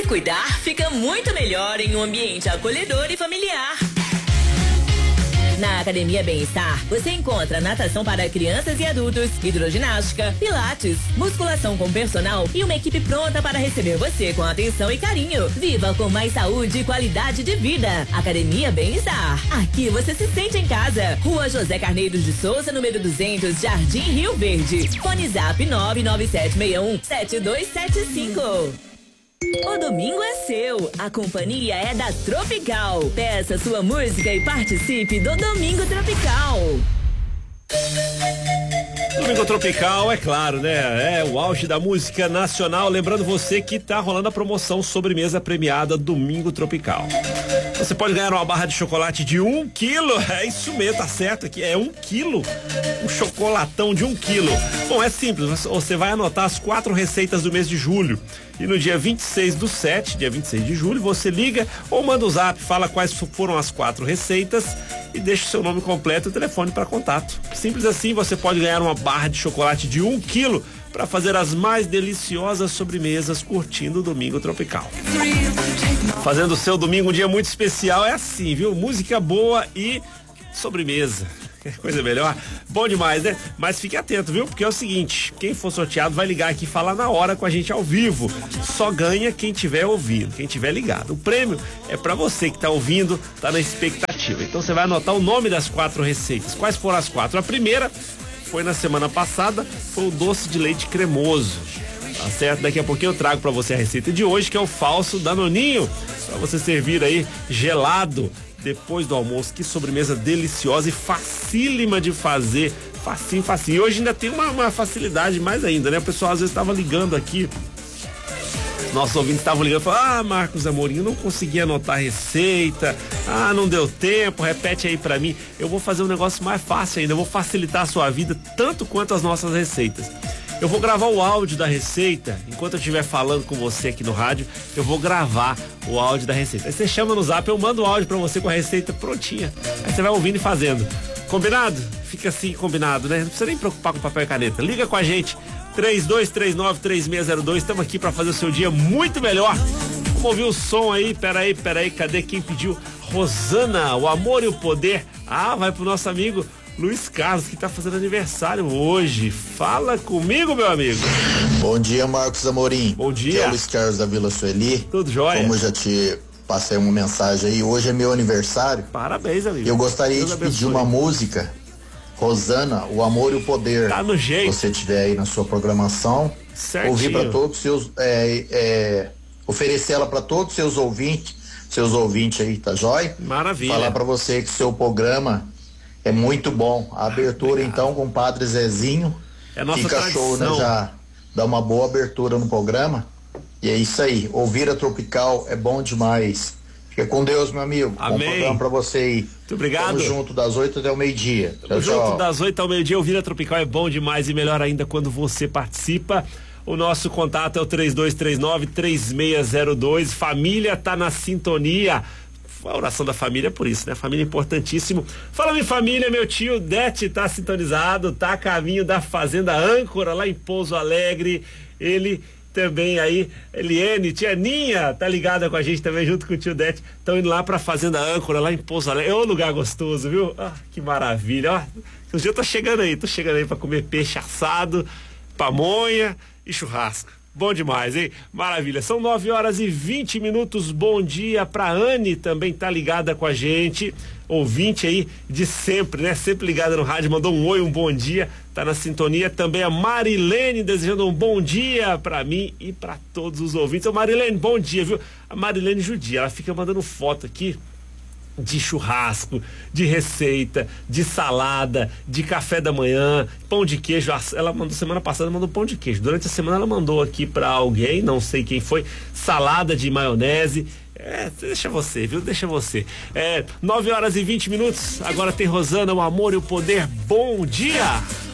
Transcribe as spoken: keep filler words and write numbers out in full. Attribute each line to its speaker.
Speaker 1: cuidar fica muito melhor em um ambiente acolhedor e familiar. Na Academia Bem-Estar, você encontra natação para crianças e adultos, hidroginástica, pilates, musculação com personal e uma equipe pronta para receber você com atenção e carinho. Viva com mais saúde e qualidade de vida. Academia Bem-Estar. Aqui você se sente em casa. Rua José Carneiros de Souza, número duzentos, Jardim Rio Verde. Fone Zap nove nove sete seis um sete dois sete cinco. O domingo é seu, a companhia é da Tropical. Peça sua música e participe do Domingo Tropical.
Speaker 2: Domingo Tropical, é claro, né? É o auge da música nacional. Lembrando você que tá rolando a promoção sobremesa premiada Domingo Tropical. Você pode ganhar uma barra de chocolate de um quilo. É isso mesmo, tá certo aqui. É um quilo. Um chocolatão de um quilo. Bom, é simples. Você vai anotar as quatro receitas do mês de julho. E no dia vinte e seis do sete, dia vinte e seis de julho, você liga ou manda o zap, fala quais foram as quatro receitas e deixa o seu nome completo e o telefone para contato. Simples assim, você pode ganhar uma barra de chocolate de um quilo para fazer as mais deliciosas sobremesas curtindo o Domingo Tropical. Fazendo o seu domingo um dia muito especial é assim, viu? Música boa e sobremesa. Coisa melhor. Bom demais, né? Mas fique atento, viu? Porque é o seguinte, quem for sorteado vai ligar aqui e falar na hora com a gente ao vivo. Só ganha quem tiver ouvindo, quem tiver ligado. O prêmio é pra você que tá ouvindo, tá na expectativa. Então você vai anotar o nome das quatro receitas. Quais foram as quatro? A primeira foi na semana passada, foi o doce de leite cremoso. Tá certo? Daqui a pouquinho eu trago pra você a receita de hoje, que é o falso danoninho. Pra você servir aí gelado depois do almoço. Que sobremesa deliciosa e facílima de fazer. Facinho, facinho. E hoje ainda tem uma, uma facilidade mais ainda, né? O pessoal às vezes estava ligando aqui. Nossos ouvintes estavam ligando e falaram: ah, Marcos Amorim, eu não consegui anotar a receita. Ah, não deu tempo, repete aí pra mim. Eu vou fazer um negócio mais fácil ainda. Eu vou facilitar a sua vida tanto quanto as nossas receitas. Eu vou gravar o áudio da receita. Enquanto eu estiver falando com você aqui no rádio, eu vou gravar o áudio da receita. Aí você chama no zap, eu mando o áudio pra você com a receita prontinha. Aí você vai ouvindo e fazendo. Combinado? Fica assim, combinado, né? Não precisa nem preocupar com papel e caneta. Liga com a gente, três dois três nove, três seis zero dois. Estamos aqui pra fazer o seu dia muito melhor. Vamos ouvir o som aí. Peraí, peraí, cadê quem pediu? Rosana, o amor e o poder. Ah, vai pro nosso amigo Luiz Carlos, que tá fazendo aniversário hoje. Fala comigo, meu amigo.
Speaker 3: Bom dia, Marcos Amorim.
Speaker 2: Bom dia.
Speaker 3: Aqui é o Luiz Carlos da Vila Sueli.
Speaker 2: Tudo jóia?
Speaker 3: Como eu já te passei uma mensagem aí, hoje é meu aniversário.
Speaker 2: Parabéns, amigo.
Speaker 3: Eu gostaria
Speaker 2: Deus
Speaker 3: de
Speaker 2: abençoe.
Speaker 3: pedir uma música, Rosana, o amor e o poder.
Speaker 2: Tá no jeito.
Speaker 3: Se você tiver aí na sua programação,
Speaker 2: Certinho.
Speaker 3: ouvir para todos os seus, é, é, oferecer ela para todos os seus ouvintes, seus ouvintes aí, tá jóia?
Speaker 2: Maravilha.
Speaker 3: Falar para você que seu programa é muito bom. A abertura, obrigado. Então, com o Padre Zezinho.
Speaker 2: É nossa
Speaker 3: fica
Speaker 2: tradição.
Speaker 3: Show, né? Já dá uma boa abertura no programa. E é isso aí. Ouvir a Tropical é bom demais. Fica com Deus, meu amigo.
Speaker 2: Amém.
Speaker 3: Bom programa pra você aí.
Speaker 2: Muito obrigado.
Speaker 3: Tamo junto das oito até o meio-dia.
Speaker 2: Tamo
Speaker 3: Tchau,
Speaker 2: junto
Speaker 3: tchau.
Speaker 2: das oito ao meio-dia. Ouvir a Tropical é bom demais e melhor ainda quando você participa. O nosso contato é o três dois três nove, três seis zero dois. Família tá na sintonia. A oração da família é por isso, né? Família é importantíssimo. Falando em família, meu tio Dete tá sintonizado, tá a caminho da Fazenda Âncora, lá em Pouso Alegre. Ele também aí, Eliane, tia Ninha, tá ligada com a gente também, junto com o tio Dete. Estão indo lá pra Fazenda Âncora, lá em Pouso Alegre. É um lugar gostoso, viu? Ah, que maravilha. Ó, um dia eu tô chegando aí, tô chegando aí pra comer peixe assado, pamonha e churrasco. Bom demais, hein? Maravilha. São nove horas e vinte minutos. Bom dia pra Anne, também tá ligada com a gente. Ouvinte aí de sempre, né? Sempre ligada no rádio. Mandou um oi, um bom dia. Tá na sintonia. Também a Marilene desejando um bom dia pra mim e pra todos os ouvintes. Ô Marilene, bom dia, viu? A Marilene judia, ela fica mandando foto aqui de churrasco, de receita, de salada, de café da manhã, pão de queijo. Ela mandou semana passada, mandou pão de queijo. Durante a semana ela mandou aqui pra alguém, não sei quem foi, salada de maionese. É, deixa você, viu? Deixa você. É, nove horas e vinte minutos. Agora tem Rosana, o amor e o poder. Bom dia!